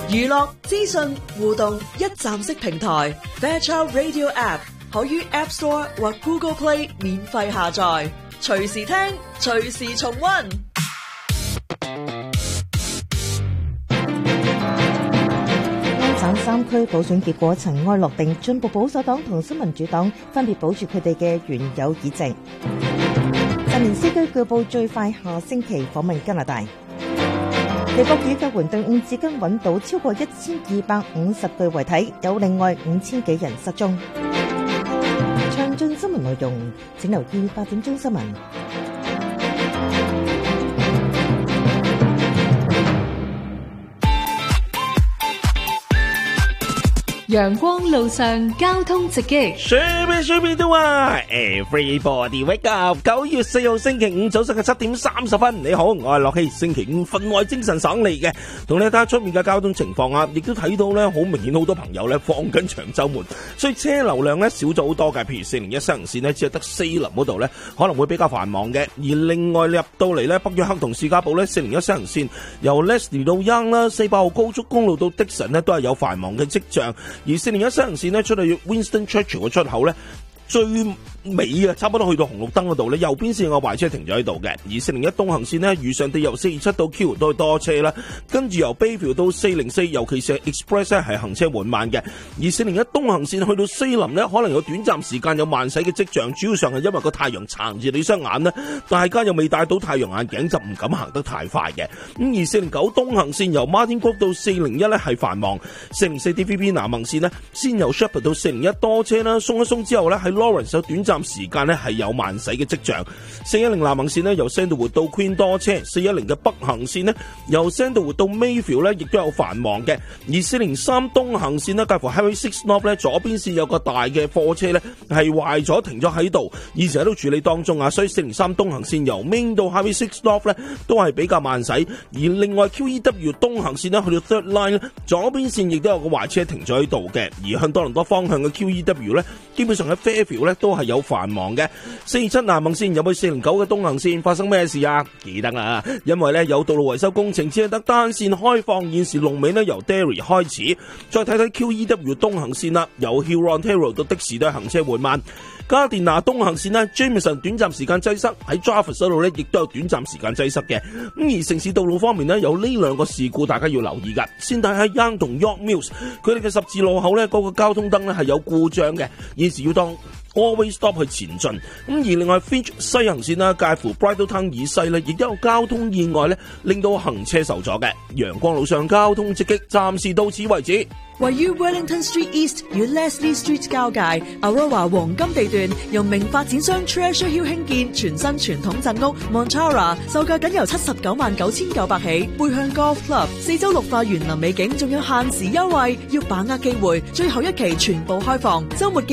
娛樂、資訊、互動一站式平台 Fairchild Radio App 可於 App Store 或 Google Play 免費下載，隨時聽，隨時重溫。 省三區補選結果塵埃落定，進步保守黨同新民主黨分別保住佢哋嘅原有議席。澤連斯基據報最快下星期訪問加拿大。尼泊爾救援隊伍至今揾到超過1250具遺體，有另外5000幾人失蹤。詳盡新聞內容，請留意8點鐘新聞。 陽光路上交通直擊， 隨便都話 Everybody wake up！ 9月4號星期五早上嘅7點30分，你好，我係樂希，星期五分外精神爽利嘅，同你睇下出面嘅交通情況啊！亦都睇到咧，好明顯好多朋友咧放緊長週末，所以車流量咧少咗好多嘅。譬如401西行線咧，只係得西林嗰度咧可能會比較繁忙嘅，而另外入到嚟咧北約克同士嘉堡咧401西行線由 Leslie 到 Young 啦，48號高速公路到 Dixon 咧都係有繁忙嘅跡象。而401西行線咧出去 Winston Churchill 嘅出口咧，最尾啊，差不多去到紅綠燈嗰度咧，右邊線有壞車停咗喺度嘅。而401東行線咧，遇上地由427到 Q 都係多車啦，跟住由 Bayview 到404，尤其是 Express 咧係行車緩慢嘅。而401東行線去到西林咧，可能有短暫時間有慢駛嘅跡象，主要上係因為個太陽撐住你雙眼咧，大家又未戴到太陽眼鏡就唔敢行得太快嘅。咁而409東行線由 Martin Grove 到401咧係繁忙，404 DVP 南行線咧先由 Shepherd 到401多車啦，鬆一鬆之後咧喺 Lawrence 有短暫時間咧係有慢駛嘅跡象。410南行線咧由 Sandalwood 到 Queen 多車，410嘅北行線咧由 Sandalwood 到 Mayfield 咧亦都有繁忙嘅。而403東行線咧介乎 Highway 6 North 咧左邊線有個大嘅貨車咧係壞咗停咗喺度，現時喺度處理當中啊，所以403東行線由 Main 到 Highway 6 North 咧都係比較慢駛。而另外 QEW 東行線咧去到 Third Line 咧左邊線亦都有個壞車停咗喺度嘅，而向多倫多方向嘅 QEW 咧基本上喺 Fairfield 咧都係有繁忙嘅。427南行線入去409嘅東行線發生咩事啊？記得啦，因為咧有道路維修工程，只係得單線開放，現時龍尾咧由 Derry 開始。再睇睇 QEW 東行線啦，由 Hurontario 到的士都係行車緩慢。加電拿東行線咧 Jameson 短暫時間擠塞，喺 Jarvis 嗰度咧亦都有短暫時間擠塞嘅。咁而城市道路方面咧有呢兩個事故，大家要留意噶。先睇喺 Young 同 York Mills， 佢哋嘅十字路口咧嗰個交通燈咧係有故障嘅，現時要當Always Stop 去前進。咁而另外 Finch 西行線啦，介乎 Bridletown 以西咧，亦都有交通意外咧，令到行車受阻嘅。陽光路上交通直擊，暫時到此為止。 位於 Wellington Street East 與 Leslie Street 交界 Aurora 黃金地段，由名發展商 Treasure Hill 興建全新傳統鎮屋 Montara， 售價僅由799900起，背向 Golf Club， 4周綠化園林美景，仲有限時優惠，要把握機會，最後一期全部開放，週末